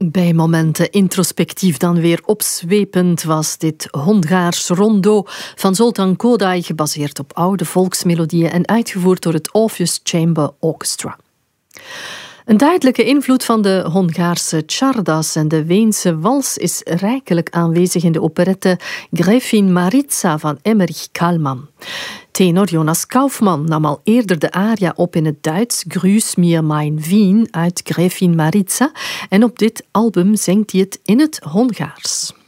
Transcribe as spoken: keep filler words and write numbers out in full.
Bij momenten introspectief dan weer opzwepend was dit Hongaars rondo van Zoltán Kodály, gebaseerd op oude volksmelodieën en uitgevoerd door het Orpheus Chamber Orchestra. Een duidelijke invloed van de Hongaarse czardas en de Weense wals is rijkelijk aanwezig in de operette Gräfin Maritza van Emmerich Kallmann. Tenor Jonas Kaufmann nam al eerder de aria op in het Duits Grüß mir mein Wien uit Gräfin Maritza en op dit album zingt hij het in het Hongaars.